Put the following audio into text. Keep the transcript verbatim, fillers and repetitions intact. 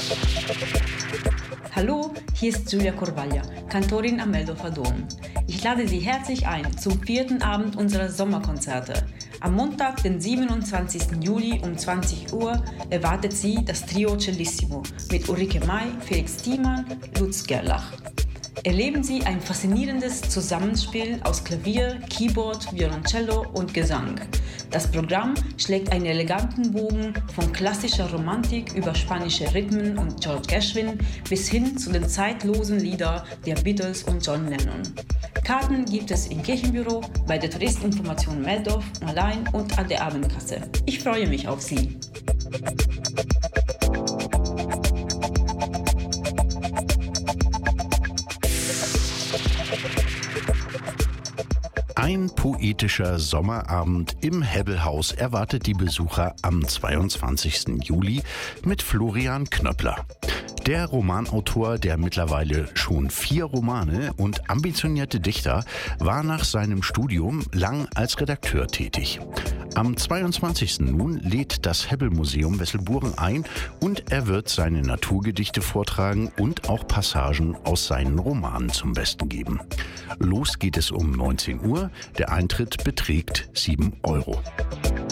Hallo, hier ist Julia Corvaglia, Kantorin am Meldorfer Dom. Ich lade Sie herzlich ein zum vierten Abend unserer Sommerkonzerte. Am Montag, den siebenundzwanzigsten Juli um zwanzig Uhr erwartet Sie das Trio Cellissimo mit Ulrike May, Felix Thiemann, Lutz Gerlach. Erleben Sie ein faszinierendes Zusammenspiel aus Klavier, Keyboard, Violoncello und Gesang. Das Programm schlägt einen eleganten Bogen von klassischer Romantik über spanische Rhythmen und George Gershwin bis hin zu den zeitlosen Liedern der Beatles und John Lennon. Karten gibt es im Kirchenbüro, bei der Touristeninformation Meldorf, online und an der Abendkasse. Ich freue mich auf Sie. Ein poetischer Sommerabend im Hebbelhaus erwartet die Besucher am zweiundzwanzigsten Juli mit Florian Knöppler. Der Romanautor, der mittlerweile schon vier Romane und ambitionierte Dichter, war nach seinem Studium lang als Redakteur tätig. Am zweiundzwanzigsten nun lädt das Hebbelmuseum Wesselburen ein und er wird seine Naturgedichte vortragen und auch Passagen aus seinen Romanen zum Besten geben. Los geht es um neunzehn Uhr, der Eintritt beträgt sieben Euro.